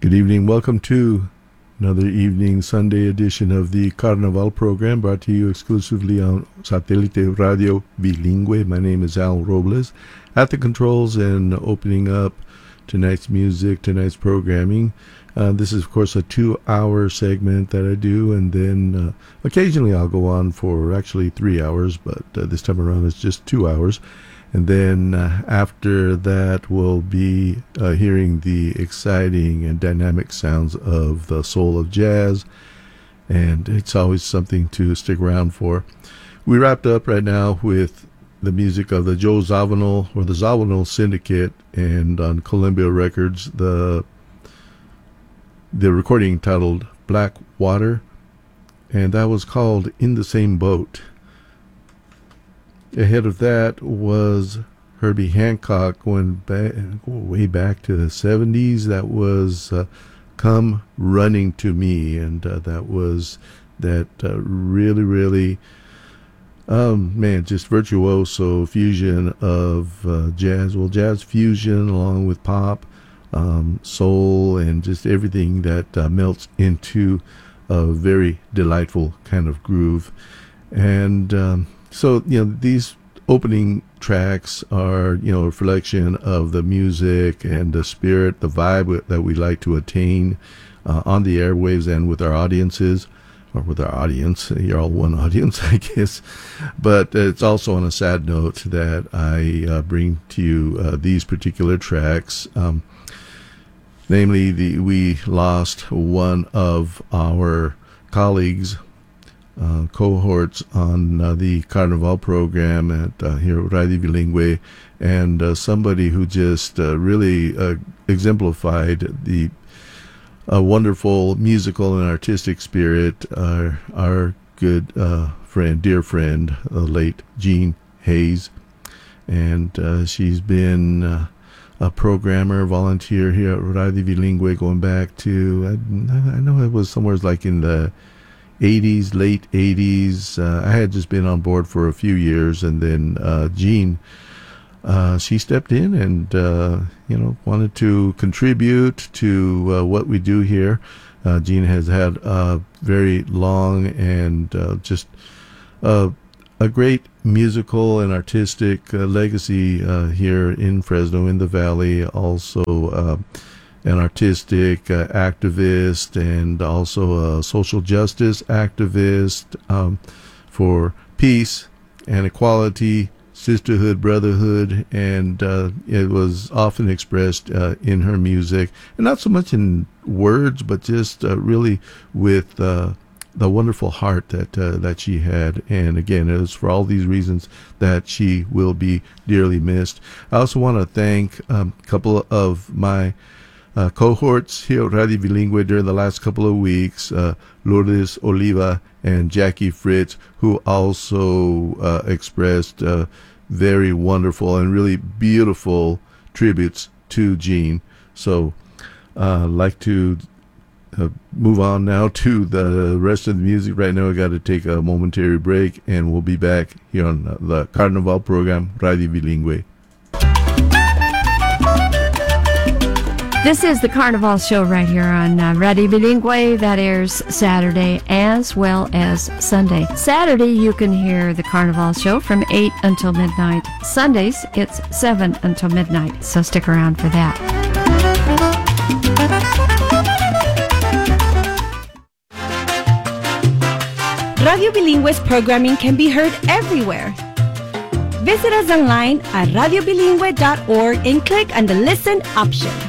Good evening. Welcome to another evening Sunday edition of the Carnaval program, brought to you exclusively on Satélite Radio Bilingüe. My name is Al Robles. At the controls and opening up tonight's music, tonight's programming. This is, of course, a 2-hour segment that I do, and then occasionally I'll go on for actually 3 hours, but this time around it's just 2 hours. And then after that, we'll be hearing the exciting and dynamic sounds of the soul of jazz, and it's always something to stick around for. We wrapped up right now with the music of the Joe Zawinul, or the Zawinul Syndicate, and on Columbia Records, the recording titled Black Water, and that was called In the Same Boat. Ahead of that was Herbie Hancock, going way back to the 70s. That was Come Running to Me, and that was that really, just virtuoso fusion of jazz. Well, jazz fusion along with pop, soul, and just everything that melts into a very delightful kind of groove. And so, these opening tracks are, a reflection of the music and the spirit, the vibe that we like to attain on the airwaves and with our audiences, or with our audience. You're all one audience, I guess. But it's also on a sad note that I bring to you these particular tracks. Namely, we lost one of our colleagues, cohorts on the Carnaval program at here at Radio Bilingüe, and somebody who just really exemplified the wonderful musical and artistic spirit, our good friend, dear friend, late Jean Hayes. And she's been a programmer, volunteer here at Radio Bilingüe going back to, I know it was somewhere like in the 80s, late 80s. I had just been on board for a few years, and then Jean, she stepped in and wanted to contribute to what we do here. Jean has had a very long and just a great musical and artistic legacy here in Fresno, in the Valley. Also an artistic activist, and also a social justice activist for peace and equality, sisterhood, brotherhood, and it was often expressed in her music, and not so much in words, but just really with the wonderful heart that she had. And again, it was for all these reasons that she will be dearly missed. I also want to thank a couple of my cohorts here at Radio Bilingüe during the last couple of weeks, Lourdes Oliva and Jackie Fritz, who also expressed very wonderful and really beautiful tributes to Jean. So I'd like to move on now to the rest of the music. Right now I got to take a momentary break, and we'll be back here on the Carnaval program, Radio Bilingüe. This is the Carnaval show right here on Radio Bilingüe, that airs Saturday as well as Sunday. Saturday, you can hear the Carnaval show from 8 until midnight. Sundays, it's 7 until midnight, so stick around for that. Radio Bilingüe's programming can be heard everywhere. Visit us online at radiobilingüe.org and click on the Listen option.